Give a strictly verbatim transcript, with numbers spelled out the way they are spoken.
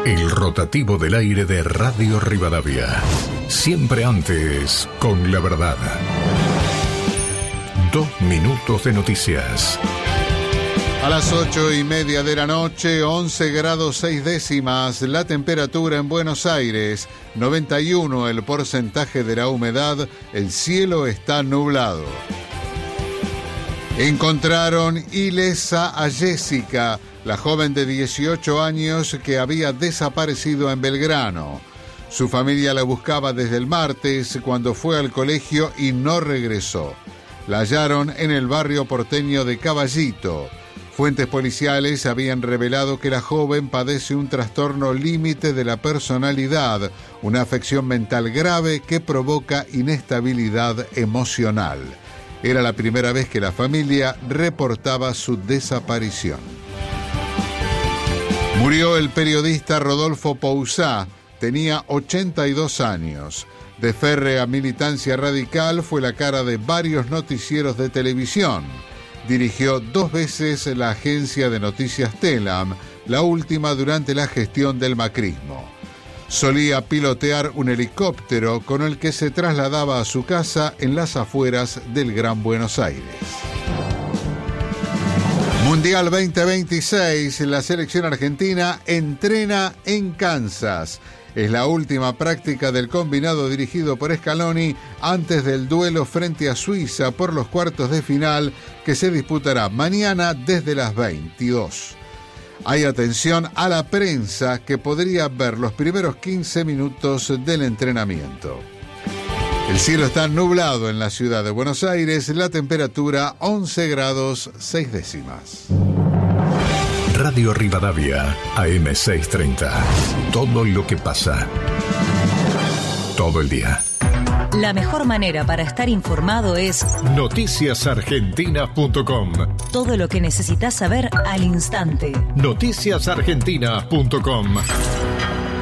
El rotativo del aire de Radio Rivadavia. Siempre antes, con la verdad. Dos minutos de noticias. A las ocho y media de la noche, once grados seis décimas, la temperatura en Buenos Aires, noventa y uno el porcentaje de la humedad, el cielo está nublado. Encontraron ilesa a Jessica, la joven de dieciocho años que había desaparecido en Belgrano. Su familia la buscaba desde el martes cuando fue al colegio y no regresó. La hallaron en el barrio porteño de Caballito. Fuentes policiales habían revelado que la joven padece un trastorno límite de la personalidad, una afección mental grave que provoca inestabilidad emocional. Era la primera vez que la familia reportaba su desaparición. Murió el periodista Rodolfo Pousá, tenía ochenta y dos años. De férrea militancia radical, fue la cara de varios noticieros de televisión. Dirigió dos veces la agencia de noticias Telam, la última durante la gestión del macrismo. Solía pilotear un helicóptero con el que se trasladaba a su casa en las afueras del Gran Buenos Aires. Mundial veinte veintiséis, la selección argentina entrena en Kansas. Es la última práctica del combinado dirigido por Scaloni antes del duelo frente a Suiza por los cuartos de final que se disputará mañana desde las veintidós. Hay atención a la prensa que podría ver los primeros quince minutos del entrenamiento. El cielo está nublado en la ciudad de Buenos Aires, la temperatura once grados seis décimas. Radio Rivadavia, A M seiscientos treinta. Todo lo que pasa. Todo el día. La mejor manera para estar informado es noticias argentinas punto com. Todo lo que necesitas saber al instante. noticias argentinas punto com.